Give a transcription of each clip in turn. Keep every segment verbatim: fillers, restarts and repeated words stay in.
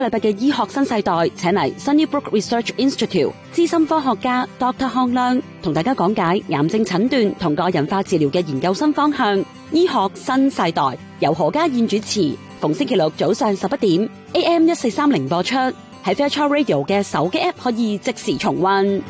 禮拜嘅醫學新世代，請嚟 Sunnybrook Research Institute 資深科學家 Doctor 康亮同大家講解癌症診斷同個人化治療嘅研究新方向。醫學新世代由何家燕主持，逢星期六早上十一點 A M 一四三零播出，喺 Fairchild Radio 嘅手機 App 可以即時重溫。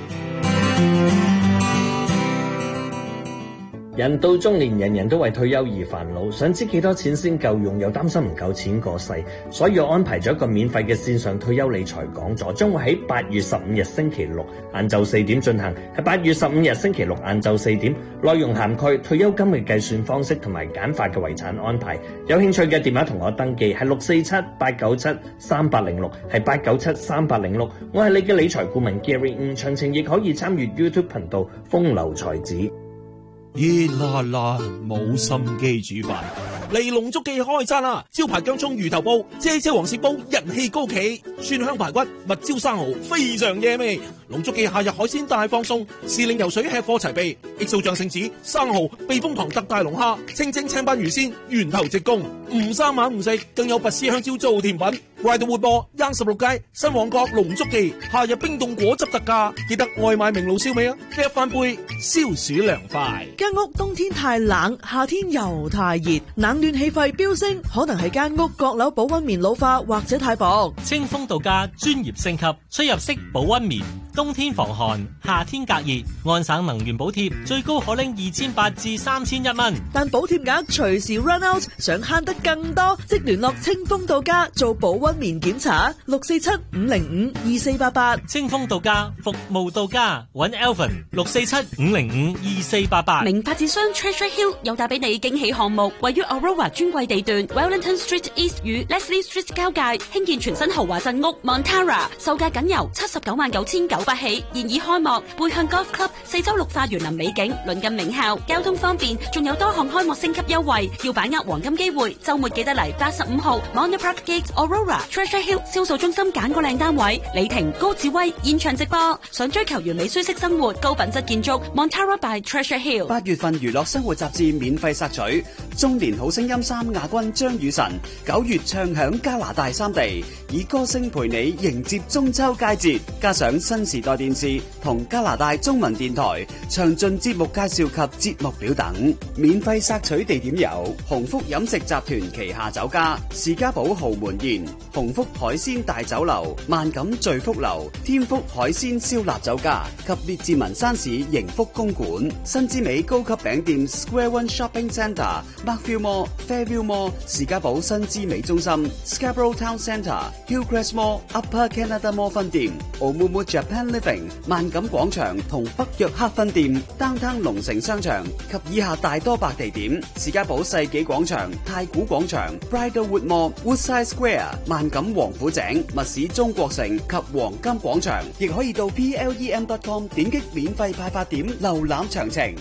人到中年，人人都為退休而煩惱，想知幾多錢先夠用，又擔心唔夠錢過世，所以我安排咗一個免費嘅線上退休理財講座，將會喺八月十五日星期六晏晝四點進行。係八月十五日星期六晏晝四點，內容涵蓋退休金嘅計算方式同埋簡化嘅遺產安排。有興趣嘅電話同我登記係六四七八九七三八零六，係八九七三八零六。我係你嘅理財顧問 Gary， 唔詳情亦可以參與 YouTube 頻道風流才子。 熱辣辣冇心機煮飯，嚟龍足記開餐啦！招牌薑蔥魚頭煲、姐姐黃鱔煲人氣高企，蒜香排骨、蜜椒生蠔非常惹味。龍足記夏日海鮮大放送，時令游水吃貨齊備，X O醬聖子、生蠔、避風塘特大龍蝦、清蒸青斑魚鮮，源頭直供，唔生猛唔食，更有拔絲香蕉做甜品。快到活播，央十六街新旺角龍足記，夏日冰凍果汁特價，記得外賣明爐燒味啊！一翻杯消暑涼快。 間屋冬天太冷，夏天又太熱，冷暖氣費飆升，可能係間屋閣樓保溫棉老化或者太薄。 清風到家專業升級，出入式保溫棉，冬天防寒，夏天隔熱，安省能源補貼最高可拎二千八至三千一蚊， 但補貼額隨時 run out，想慳得更多，即聯絡清風到家做保溫棉檢查，六四七五零五二四八八。 清風到家，服務到家，揾 Alvin 六四七五零五二四八八。 名發展商 Treasure Hill 又帶俾你驚喜項目，位於 Aurora 專櫃地段 Wellington Street East 與 Leslie Street 交界，興建全新豪華鎮屋 Montara， 售價僅由七十九萬九千九百起，現已開幕。背向 Golf Club， 四周綠化園林美景，鄰近名校，交通方便，仲有多項開幕升級優惠，要把握黃金機會。週末記得嚟八十五號 Monte Park Gate Aurora Treasure Hill 銷售中心揀個靚單位。李婷、高志威現場直播，想追求完美舒適生活、高品質建築 Montara by Treasure Hill。 八月份娛樂生活雜誌免費索取，中年好聲音三亞軍張雨晨九月唱響加拿大三地，以歌聲陪你迎接中秋佳節，加上新時代電視同加拿大中文電台詳盡節目介紹及節目表等。免費索取地點有鴻福飲食集團旗下酒家士嘉堡豪門宴、鴻福海鮮大酒樓、萬錦聚福樓、天福海鮮燒臘酒家及列治文山市盈福公館、新之美高級餅店 Square One Shopping Centre、Markville Mall、Fairview Mall、士嘉堡新之美中心、Scarborough Town Centre、Hillcrest Mall、Upper Canada Mall 分店、Omumu Japan Living、萬錦廣場同北約克分店、Downtown 龍城商場及以下大多白地點：士嘉堡世紀廣場、太古廣場、Bridlewood Mall、Woodside Square、萬錦王府井、密市中國城及黃金廣場，亦可以到 P L E M dot com 點擊免費派發點瀏覽詳情。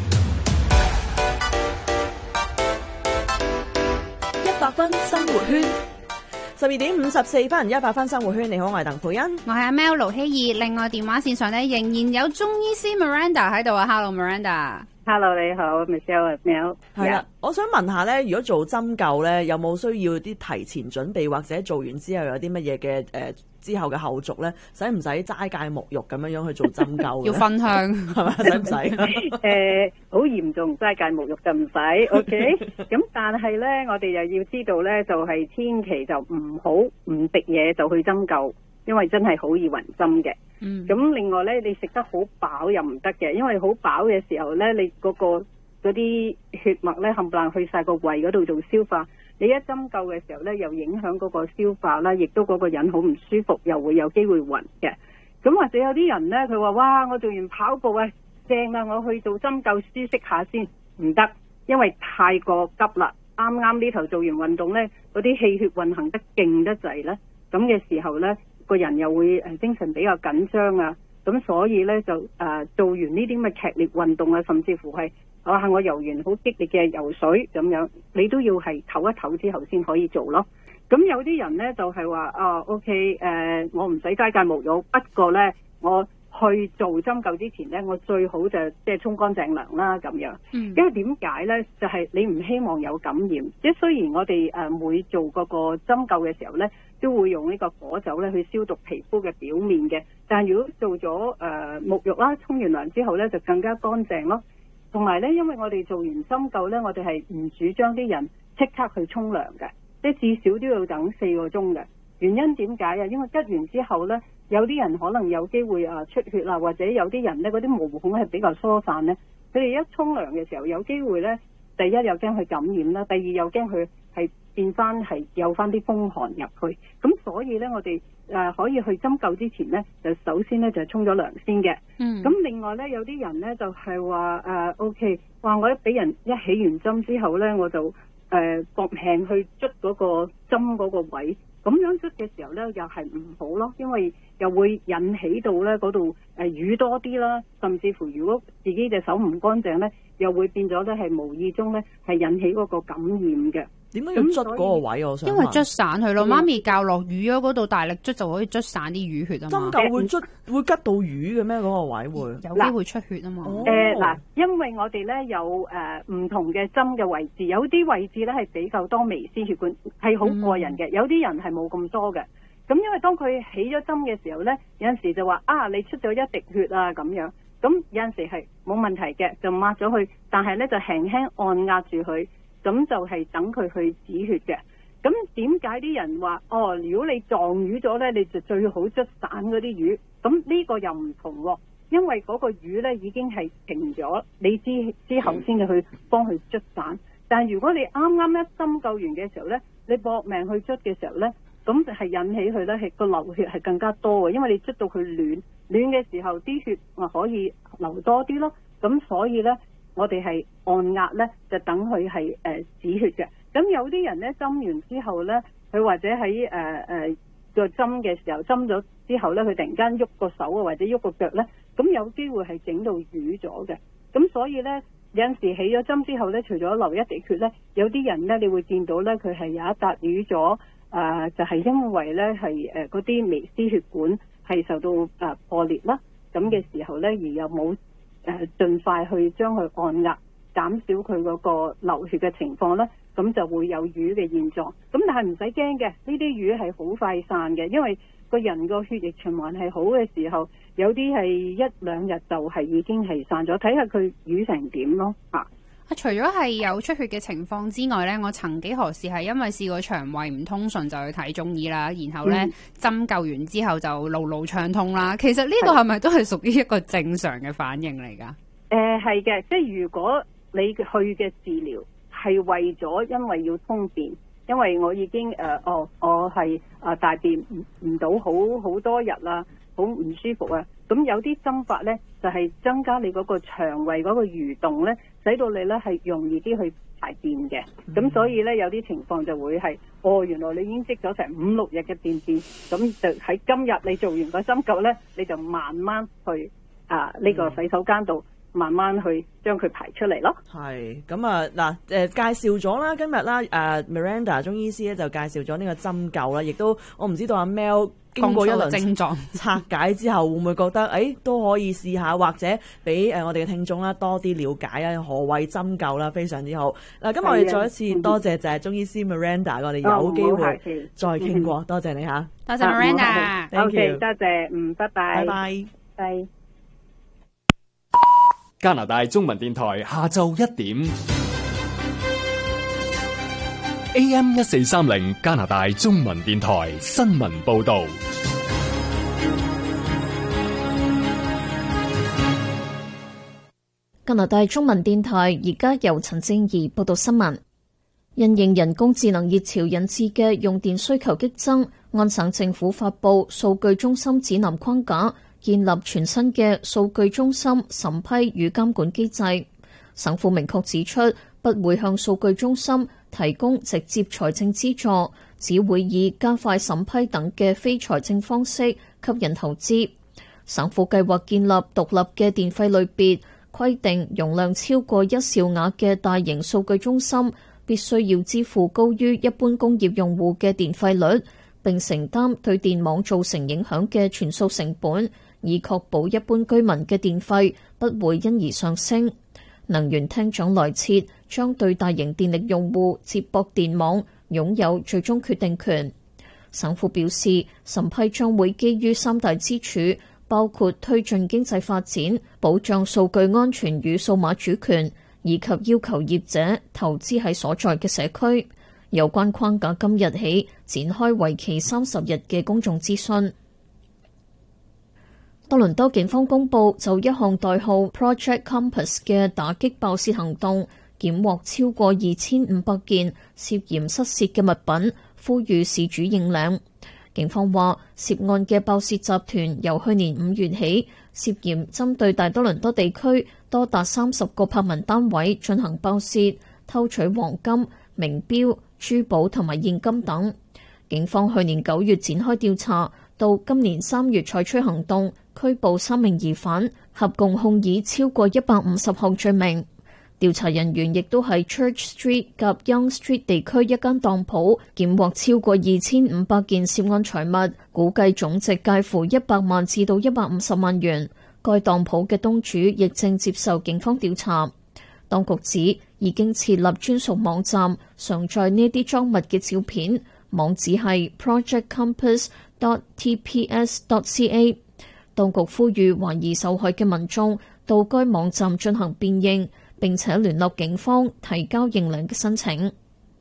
一百分生活圈，十二點五十四分，一百分生活圈。你好，我係鄧佩欣， 我係阿 Mel 盧希義。另外電話線上咧仍然有中醫師 Miranda 喺度啊。Hello Miranda。Hello 你好 Michelle Mel。 係啦，我想問下咧，如果做針灸咧，有冇需要啲提前準備，或者做完之後有啲乜嘢嘅誒之後嘅後續咧，使唔使齋戒沐浴咁樣樣去做針灸？ 要分香係咪？使唔使？ 誒，好嚴重齋戒沐浴就唔使 ，OK。咁但係咧，我哋又要知道咧，就係千祈就唔好唔食嘢就去針灸，因為真係好易暈針嘅。嗯。咁另外咧，你食得好飽又唔得嘅，因為好飽嘅時候咧，你嗰個嗰啲血脈咧冚唪唥去晒個胃嗰度做消化。你一針灸嘅時候咧，又影響嗰個消化啦，亦都嗰個人好唔舒服，又會有機會暈嘅。咁或者有啲人咧，佢話哇，我做完跑步啊，正啦，我去做針灸舒適下先，唔得，因為太過急啦。啱啱呢頭做完運動咧，嗰啲氣血運行得勁得滯咧，咁嘅時候咧，個人又會誒精神比較緊張啊。咁所以咧就誒、呃、做完呢啲咁嘅劇烈運動啊，甚至乎係啊我游完好激烈嘅游水咁樣，你都要係唞一唞之後先可以做咯。咁有啲人咧就係話啊 OK 誒、呃，我唔使齋戒沐浴，不過咧我好去做針灸之前呢，我最好就即係沖乾淨涼啦咁樣。 嗯、 因為點解呢？就係、是、你唔希望有感染。即係雖然我哋誒每做嗰個針灸嘅時候呢，都會用呢個火酒咧去消毒皮膚嘅表面嘅，但係如果做咗誒、呃、沐浴啦、沖完涼之後呢，就更加乾淨咯。同埋呢，因為我哋做完針灸呢，我哋係唔主張啲人即刻去沖涼嘅，即係至少都要等四個鐘嘅。原因點解啊？因為吉完之後呢，有啲人可能有機會啊出血啊，或者有啲人呢嗰啲毛孔係比較疏散呢，佢哋一沖涼嘅時候有機會呢，第一又驚佢感染啦，第二又驚佢係變翻係有翻啲風寒入去。咁所以呢，我哋誒、呃、可以去針灸之前呢，就首先呢就沖咗涼先嘅。 嗯。 咁另外呢，有啲人呢就係話誒 OK，話我一俾人一起完針之後呢，我就誒搏命去捽嗰個針嗰個位。咁樣捽嘅時候呢，又係唔好咯，因為又會引起到呢嗰度誒瘀多啲啦，甚至乎如果自己隻手唔乾淨呢，又會變咗呢係無意中呢係引起嗰個感染嘅。 點解要捽嗰個位？我想因為捽散佢咯，媽咪教落瘀咗嗰度大力捽就可以捽散啲淤血啊嘛。 針灸會捽會拮到瘀嘅咩？嗰個位會有機會出血啊嘛。 誒嗱、呃，因為我哋咧有誒唔、呃、同嘅針嘅位置，有啲位置咧係比較多微絲血管，係好個人嘅；嗯、有啲人係冇咁多嘅。咁因為當佢起咗針嘅時候咧，有陣時就話啊，你出咗一滴血啊咁樣。咁有陣時係冇問題嘅，就抹咗佢，但係咧就輕輕按壓住佢。咁就係等佢去止血嘅。咁點解啲人話哦？如果你撞瘀咗呢，你就最好捽散嗰啲瘀。咁呢個又唔同喎，因為嗰個瘀呢已經係停咗，你之之後先至去幫佢捽散。但係如果你啱啱一針灸完嘅時候呢，你搏命去捽嘅時候呢，咁就係引起佢呢係個流血係更加多嘅，因為你捽到佢暖暖嘅時候，啲血咪可以流多啲咯。咁所以呢。我哋係按壓咧，就等佢係誒止血嘅。咁有啲人咧針完之後咧，佢或者喺誒誒個針嘅時候針咗之後咧，佢突然間喐個手啊，或者喐個腳咧，咁有機會係整到瘀咗嘅。咁所以咧有陣時起咗針之後咧，除咗流一滴血咧，有啲人咧你會見到咧佢係有一笪瘀咗，誒、呃、就係、是、因為咧係誒嗰啲微絲血管係受到誒、呃、破裂啦。咁嘅時候咧而又冇。誒，盡快去將佢按壓，減少佢嗰個流血嘅情況咧，咁就會有瘀嘅現狀。咁但係唔使驚嘅，呢啲瘀係好快散嘅，因為個人個血液循環係好嘅時候，有啲係一兩日就係已經係散咗，睇下佢瘀成點咯嚇。 啊，除咗係有出血嘅情況之外咧，我曾幾何時係因為試過腸胃唔通順就去睇中醫啦，然後咧、嗯、針灸完之後就路路暢通啦。其實呢個係咪都係屬於一個正常嘅反應嚟㗎？ 誒係嘅，即係如果你去嘅治療係為咗因為要通便，因為我已經誒、呃、哦我係啊大便唔唔到好好多日啦，好唔舒服啊。咁有啲針法咧就係、是、增加你嗰個腸胃嗰個蠕動咧，使到你咧係容易啲去排便嘅。咁、嗯、所以咧有啲情況就會係哦，原來你已經積咗成五六日嘅便便，咁就喺今日你做完個針灸咧，你就慢慢去啊呢、這個洗手間度。慢慢去將佢排出嚟咯。 係咁啊嗱，誒、呃、介紹咗啦，今日啦誒、呃、Miranda 中醫師咧就介紹咗呢個針灸啦，亦都我唔知道阿 Mel 經過一輪症狀拆解之後，會唔會覺得誒、哎、都可以試下，或者俾誒、呃、我哋嘅聽眾啦多啲了解啊何謂針灸啦，非常之好。嗱，今日我哋再一次多謝就係中醫師 Miranda，我哋有機會再傾過，多謝你嚇， 多謝 Miranda，Thank you，多謝，嗯，拜拜， 拜拜， 拜。 加拿大中文電台下晝一點 A M 一四三零，加拿大中文電台新聞報道。 加拿大中文電台而家由陳正儀報道新聞。因應人工智能熱潮引致嘅用電需求激增，安省政府發布數據中心指南框架，建立全新嘅數據中心審批與監管機制。省府明確指出，不會向數據中心提供直接財政資助，只會以加快審批等嘅非財政方式吸引投資。省府計劃建立獨立嘅電費類別，規定容量超過一兆瓦嘅大型數據中心必須要支付高於一般工業用戶嘅電費率，並承擔對電網造成影響嘅全數成本。 以確保一般居民嘅電費不會因而上升。能源廳長萊切將對大型電力用戶接駁電網擁有最終決定權。省府表示，審批將會基於三大支柱，包括推進經濟發展、保障數據安全與數碼主權，以及要求業者投資喺所在嘅社區。有關框架今日起展開為期三十日嘅公眾諮詢。多倫多警方公佈就一項代號 Project Compass 嘅打擊爆竊行動，檢獲超過二千五百件涉嫌失竊嘅物品，呼籲事主認領。警方話，涉案嘅爆竊集團由去年五月起，涉嫌針對大多倫多地區多達三十個柏文單位進行爆竊，偷取黃金、名錶、珠寶同埋現金等。警方去年九月展開調查，到今年三月採取行動，拘捕三名疑犯，合共控以超過一百五十項罪名。調查人員亦都喺 Church Street 及 Yonge Street 地區一間當鋪檢獲超過二千五百件涉案財物，估計總值介乎一百萬至到一百五十萬元。該當鋪嘅東主亦正接受警方調查。當局指已經設立專屬網站，上載呢啲贓物嘅照片，網址係 project compass dot t p s dot c a。當局呼籲懷疑受害嘅民眾到該網站進行辨認，並且聯絡警方提交認領嘅申請。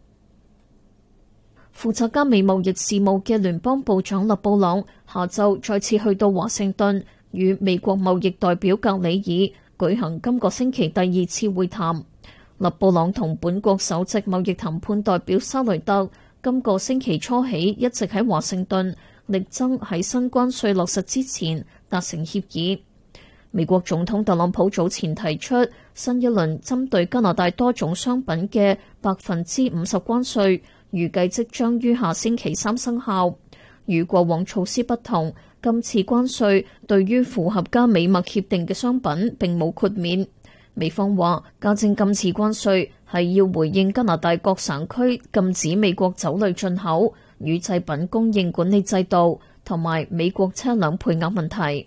負責加美貿易事務嘅聯邦部長勒布朗下晝再次去到華盛頓，與美國貿易代表格里爾舉行今個星期第二次會談。勒布朗同本國首席貿易談判代表沙雷特今個星期初起一直喺華盛頓，力爭喺新關稅落實之前達成協議。美國總統特朗普早前提出新一輪針對加拿大多種商品嘅百分之五十關稅，預計即將於下星期三生效。與過往措施不同，今次關稅對於符合加美墨協定嘅商品並冇豁免。美方話加徵今次關稅係要回應加拿大各省區禁止美國酒類進口、乳製品供應管理制度同埋美國車輛配額問題。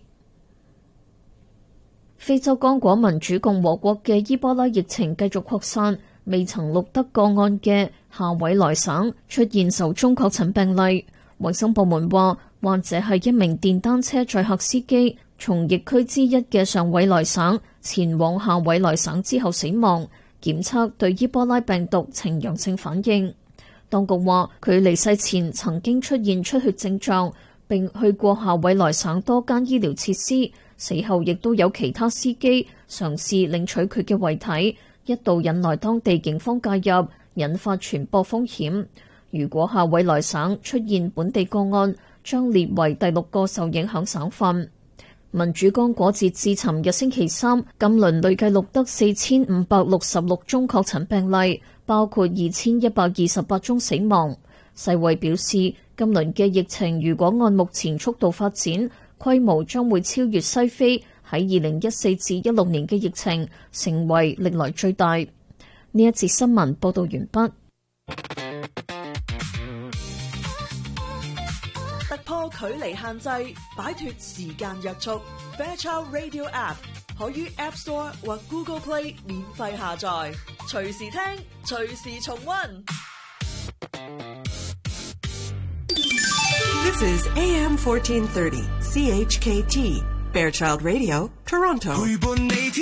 非洲剛果民主共和國嘅伊波拉疫情繼續擴散，未曾錄得個案嘅夏委萊省出現首宗確診病例。衛生部門話，患者係一名電單車載客司機，從疫區之一嘅上委萊省前往夏委萊省之後死亡，檢測對伊波拉病毒呈陽性反應。當局話，佢離世前曾經出現出血症狀，並去過夏委萊省多間醫療設施，死後亦都有其他司機嘗試領取佢嘅遺體，一度引來當地警方介入，引發傳播風險。如果夏委萊省出現本地個案，將列為第六個受影響省份。民主剛果截至尋日星期三，今輪累計錄得四千五百六十六宗確診病例，包括二千一百二十八宗死亡。世衛表示，今輪嘅疫情如果按目前速度發展，規模將會超越西非喺二零一四至一六年嘅疫情，成為歷來最大。呢一節新聞報道完畢。 突破距離限制，擺脫時間約束。Fairchild Radio App 可於 App Store 或 Google Play 免費下載，隨時聽，隨時重溫。 This is A M fourteen thirty C H K T Fairchild Radio, Toronto.